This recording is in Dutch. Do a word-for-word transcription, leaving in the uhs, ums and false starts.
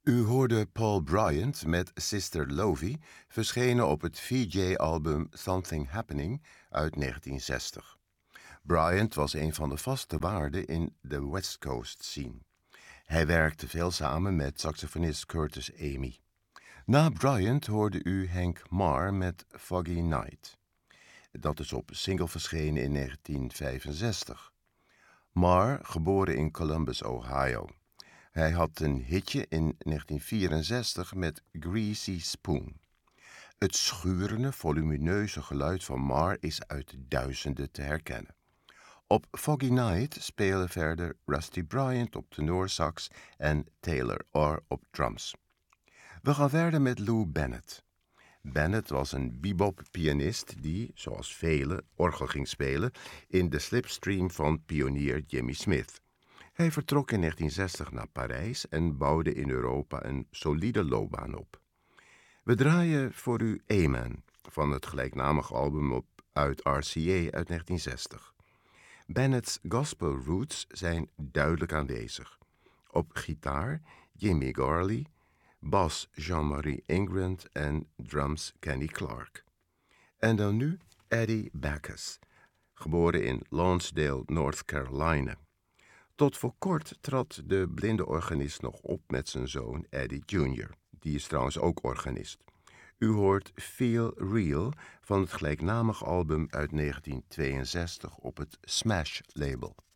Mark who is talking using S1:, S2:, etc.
S1: U hoorde Paul Bryant met Sister Lovey, verschenen op het V J-album Something Happening uit negentien zestig. Bryant was een van de vaste waarden in de West Coast scene. Hij werkte veel samen met saxofonist Curtis Amy. Na Bryant hoorde u Hank Marr met Foggy Night. Dat is op single verschenen in negentien vijfenzestig. Marr, geboren in Columbus, Ohio. Hij had een hitje in negentien vierenzestig met Greasy Spoon. Het schurende, volumineuze geluid van Marr is uit duizenden te herkennen. Op Foggy Night spelen verder Rusty Bryant op tenorsax en Taylor Orr op drums. We gaan verder met Lou Bennett. Bennett was een bebop-pianist die, zoals velen, orgel ging spelen in de slipstream van pionier Jimmy Smith. Hij vertrok in negentien zestig naar Parijs en bouwde in Europa een solide loopbaan op. We draaien voor u Amen van het gelijknamige album op uit R C A uit negentien zestig. Bennett's gospel roots zijn duidelijk aanwezig. Op gitaar Jimmy Garley, bas Jean-Marie Ingrand en drums Kenny Clark. En dan nu Eddie Backus, geboren in Lonsdale, North Carolina. Tot voor kort trad de blinde organist nog op met zijn zoon Eddie junior Die is trouwens ook organist. U hoort Feel Real van het gelijknamige album uit negentien tweeënzestig op het Smash label.